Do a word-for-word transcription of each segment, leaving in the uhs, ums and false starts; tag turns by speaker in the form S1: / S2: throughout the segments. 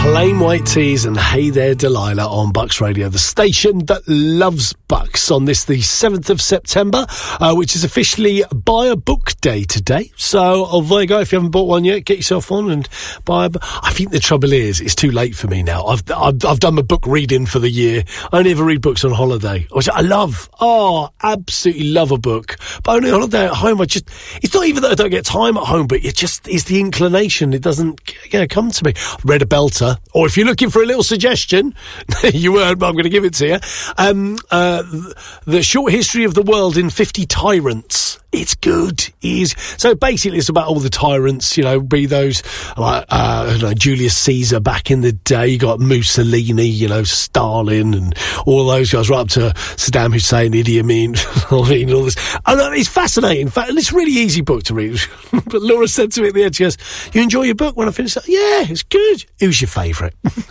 S1: Plain White Tees and Hey There Delilah on Bucks Radio, the station that loves Bucks, on this the seventh of September, uh, which is officially Buy a Book Day today. So oh, there you go. If you haven't bought one yet, get yourself on and buy a book. I think the trouble is it's too late for me now. I've, I've I've done my book reading for the year. I only ever read books on holiday, which I love. Oh, absolutely love a book. But only on holiday at home, I just, it's not even that I don't get time at home, but it just is the inclination. It doesn't you know, come to me. I've read a belter. Or if you're looking for a little suggestion, you weren't, but I'm going to give it to you. Um, uh, the Short History of the World in fifty Tyrants. It's good. It is. So basically it's about all the tyrants, you know, be those like uh, I don't know, Julius Caesar back in the day. You got Mussolini, you know, Stalin and all those guys, right up to Saddam Hussein, Idi Amin, all this. And uh, it's fascinating. In fact, it's a really easy book to read. But Laura said to me at the end, she goes, "You enjoy your book?" When I finished, like, yeah, it's good. Who's your favourite?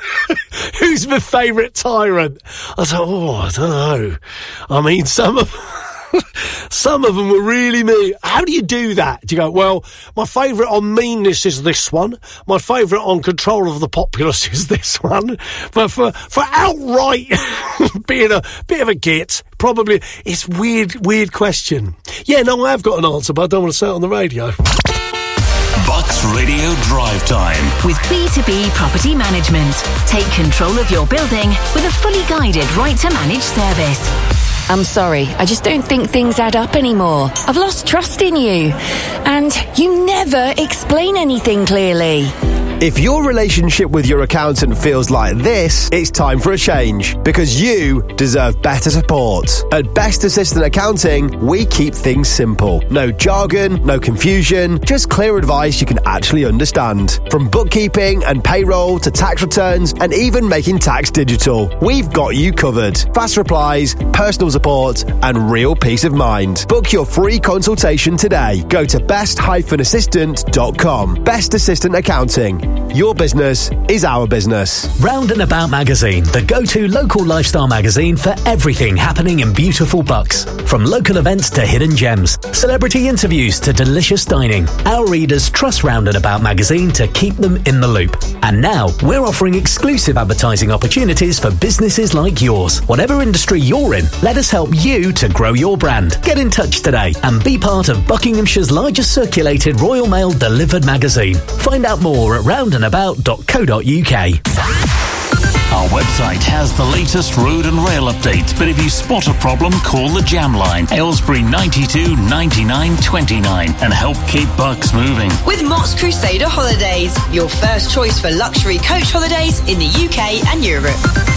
S1: Who's my favourite tyrant? I thought, oh, I don't know. I mean, some of some of them were really mean. How do you do that? Do you go, well, my favourite on meanness is this one. My favourite on control of the populace is this one. But for, for outright being a bit of a git, probably, it's weird, weird question. Yeah, no, I have got an answer, but I don't want to say it on the radio.
S2: Bucks Radio Drive Time
S3: with B two B Property Management. Take control of your building with a fully guided right to manage service.
S4: I'm sorry, I just don't think things add up anymore. I've lost trust in you. And you never explain anything clearly.
S5: If your relationship with your accountant feels like this, it's time for a change, because you deserve better support. At Best Assistant Accounting, we keep things simple. No jargon, no confusion, just clear advice you can actually understand. From bookkeeping and payroll to tax returns and even making tax digital, we've got you covered. Fast replies, personal support and real peace of mind. Book your free consultation today. Go to best dash assistant dot com. Best Assistant Accounting. Your business is our business.
S6: Round and About Magazine, the go-to local lifestyle magazine for everything happening in beautiful Bucks. From local events to hidden gems, celebrity interviews to delicious dining, our readers trust Round and About Magazine to keep them in the loop. And now, we're offering exclusive advertising opportunities for businesses like yours. Whatever industry you're in, let us help you to grow your brand. Get in touch today and be part of Buckinghamshire's largest circulated Royal Mail delivered magazine. Find out more at round and about dot co dot uk.
S2: Our website has the latest road and rail updates, but if you spot a problem, call the Jam Line, Aylesbury ninety-two ninety-nine twenty-nine, and help keep Bucks moving.
S7: With Mott's Crusader Holidays, your first choice for luxury coach holidays in the U K and Europe.